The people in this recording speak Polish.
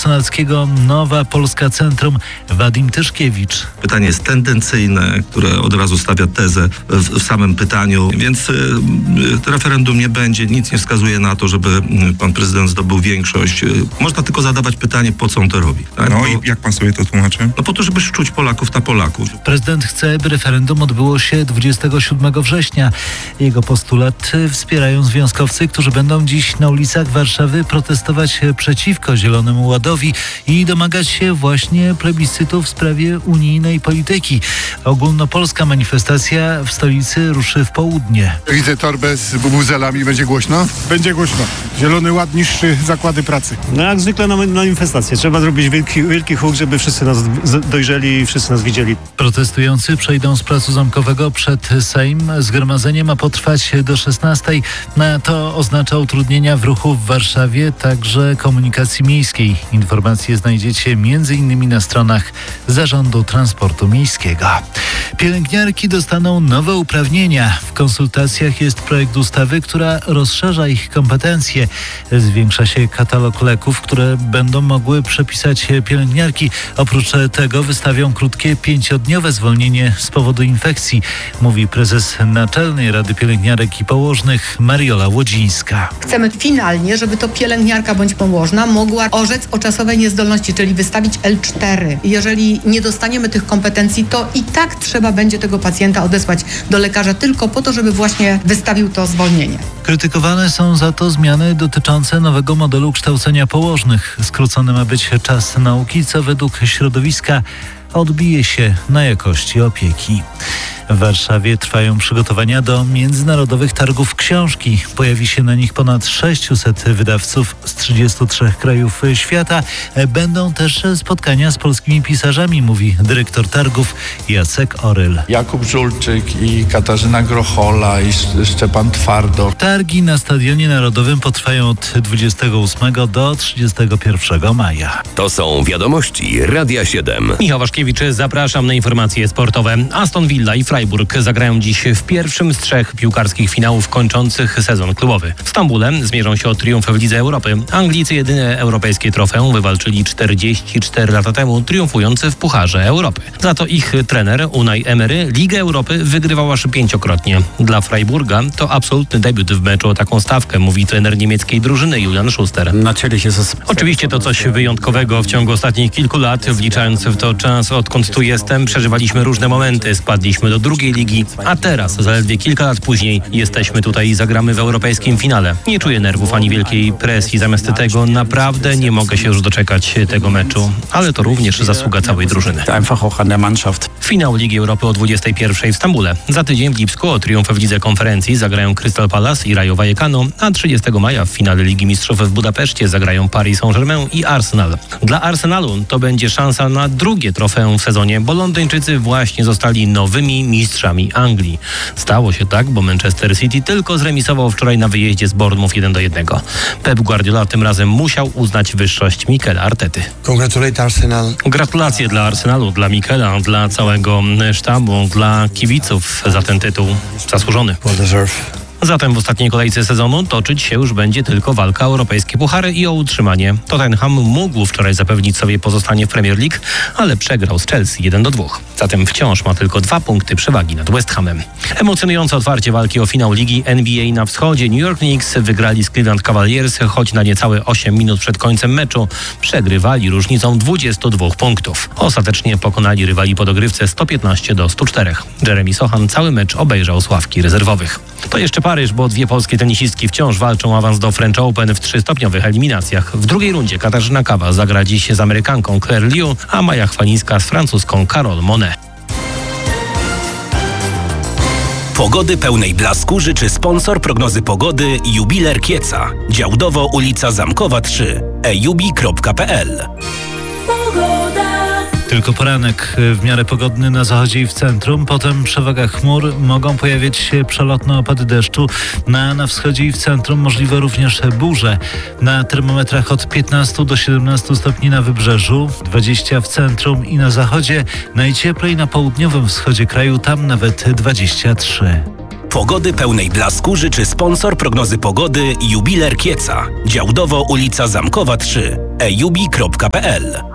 Senackiego Nowa Polska Centrum Wadim Tyszkiewicz. Pytanie jest tendencyjne, które od razu stawia tezę w samym pytaniu, więc referendum nie będzie. Nic nie wskazuje na to, żeby pan prezydent zdobył większość. Można tylko zadawać pytanie, po co on to robi. Tak? I jak pan sobie to tłumaczy? Po to, żeby szczuć Polaków na Polaków. Prezydent chce, by referendum odbyło się 27 września. Jego postulat wspierają związkowcy, którzy będą dziś na ulicach Warszawy protestować przeciwko Zielonemu Ładowi i domagać się właśnie plebiscytu w sprawie unijnej polityki. Ogólnopolska manifestacja w stolicy ruszy w południe. Widzę torbę z bubuzelami. Będzie głośno? Będzie głośno. Zielony Ład niszczy zakłady pracy. No jak zwykle na manifestację. Trzeba zrobić wielki huk, żeby wszyscy nas dojrzeli i wszyscy nas widzieli. Protestujący przejdą z Placu Zamkowego przed Sejm. Zgromadzenie ma potrwać do 16:00. To oznacza utrudnienia w ruchu w Warszawie, także komunikacji miejskiej. Informacje znajdziecie m.in. na stronach Zarządu Transportu Miejskiego. Pielęgniarki dostaną nowe uprawnienia. W konsultacjach jest projekt ustawy, która rozszerza ich kompetencje. Zwiększa się katalog leków, które będą mogły przepisać pielęgniarki. Oprócz tego wystawią krótkie 5-dniowe zwolnienie z powodu infekcji, mówi prezes Naczelnej Rady Pielęgniarek i Położnych Mariola Łodzińska. Chcemy finalnie, żeby to pielęgniarka bądź położna mogła orzec o czasowej niezdolności, czyli wystawić L4. Jeżeli nie dostaniemy tych kompetencji, to i tak trzeba będzie tego pacjenta odesłać do lekarza tylko po to, żeby właśnie wystawił to zwolnienie. Krytykowane są za to zmiany dotyczące nowego modelu kształcenia położnych. Skrócony ma być czas nauki, co według środowiska odbije się na jakości opieki. W Warszawie trwają przygotowania do międzynarodowych targów książki. Pojawi się na nich ponad 600 wydawców z 33 krajów świata. Będą też spotkania z polskimi pisarzami, mówi dyrektor targów Jacek Oryl. Jakub Żulczyk i Katarzyna Grochola i Szczepan Twardor. Targi na Stadionie Narodowym potrwają od 28 do 31 maja. To są wiadomości Radia 7. Michał Waszkiewicz, zapraszam na informacje sportowe. Aston Villa i Freiburg zagrają dziś w pierwszym z 3 piłkarskich finałów kończących sezon klubowy. W Stambule zmierzą się o triumf w Lidze Europy. Anglicy jedyne europejskie trofeum wywalczyli 44 lata temu, triumfując w Pucharze Europy. Za to ich trener Unai Emery Ligę Europy wygrywał aż 5-krotnie. Dla Freiburga to absolutny debiut w meczu o taką stawkę, mówi trener niemieckiej drużyny Julian Schuster. Oczywiście to coś wyjątkowego. W ciągu ostatnich kilku lat, wliczając w to czas, odkąd tu jestem, przeżywaliśmy różne momenty. Spadliśmy do drugiej ligi, a teraz, zaledwie kilka lat później, jesteśmy tutaj i zagramy w europejskim finale. Nie czuję nerwów ani wielkiej presji. Zamiast tego naprawdę nie mogę się już doczekać tego meczu. Ale to również zasługa całej drużyny. Finał Ligi Europy o 21:00 w Stambule. Za tydzień w Lipsku o triumf w Lidze Konferencji zagrają Crystal Palace i Rayo Vallecano, a 30 maja w finale Ligi Mistrzów w Budapeszcie zagrają Paris Saint-Germain i Arsenal. Dla Arsenalu to będzie szansa na drugie trofeum w sezonie, bo Londyńczycy właśnie zostali nowymi mistrzami Anglii. Stało się tak, bo Manchester City tylko zremisował wczoraj na wyjeździe z Bournemouth 1-1. Pep Guardiola tym razem musiał uznać wyższość Mikela Artety. Gratulacje dla Arsenalu, dla Mikela, dla całego sztabu, dla kibiców za ten tytuł zasłużony. Zatem w ostatniej kolejce sezonu toczyć się już będzie tylko walka o europejskie puchary i o utrzymanie. Tottenham mógł wczoraj zapewnić sobie pozostanie w Premier League, ale przegrał z Chelsea 1-2. Zatem wciąż ma tylko 2 punkty przewagi nad West Hamem. Emocjonujące otwarcie walki o finał ligi NBA na wschodzie. New York Knicks wygrali z Cleveland Cavaliers, choć na niecałe 8 minut przed końcem meczu przegrywali różnicą 22 punktów. Ostatecznie pokonali rywali po dogrywce 115-104. Jeremy Sochan cały mecz obejrzał z ławki rezerwowych. To jeszcze Paryż, bo 2 polskie tenisistki wciąż walczą o awans do French Open w 3-stopniowych eliminacjach. W drugiej rundzie Katarzyna Kawa zagra dziś z Amerykanką Claire Liu, a Maja Chwalińska z francuską Carole Monet. Pogody pełnej blasku życzy sponsor prognozy pogody Jubiler Kieca. Działdowo ulica Zamkowa 3. ejubi.pl. Tylko poranek w miarę pogodny na zachodzie i w centrum. Potem przewaga chmur. Mogą pojawiać się przelotne opady deszczu. Na wschodzie i w centrum możliwe również burze. Na termometrach od 15 do 17 stopni na wybrzeżu, 20 w centrum i na zachodzie. Najcieplej na południowym wschodzie kraju, tam nawet 23. Pogody pełnej blasku życzy sponsor prognozy pogody Jubiler Kieca. Działdowo ulica Zamkowa 3. ejubi.pl